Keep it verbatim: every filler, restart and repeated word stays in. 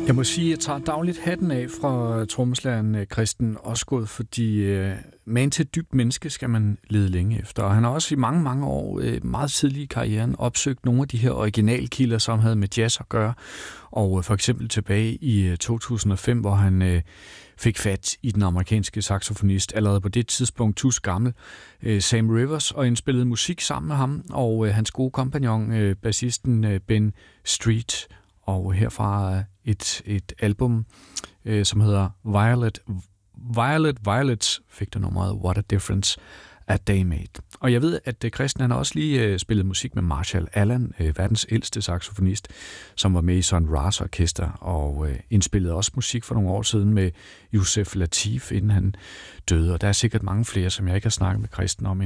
Jeg må sige, at jeg tager dagligt hatten af fra trommeslageren Christen Osgood, fordi uh, man til et dybt menneske skal man lede længe efter. Og han har også i mange, mange år, uh, meget tidlig i karrieren, opsøgt nogle af de her originalkilder, som havde med jazz at gøre. Og uh, for eksempel tilbage i uh, to tusind og fem, hvor han uh, fik fat i den amerikanske saxofonist, allerede på det tidspunkt tus gammel, uh, Sam Rivers, og indspillede musik sammen med ham, og uh, hans gode kompagnon, uh, bassisten uh, Ben Street. Og herfra et, et album, øh, som hedder Violet, Violet Violets, fik det nummeret What a Difference a Day Made. Og jeg ved, at Christian han har også lige øh, spillet musik med Marshall Allen, øh, verdens ældste saxofonist, som var med i Sun Ra's orkester, og øh, indspillede også musik for nogle år siden med Yusef Lateef, inden han døde. Og der er sikkert mange flere, som jeg ikke har snakket med Christian om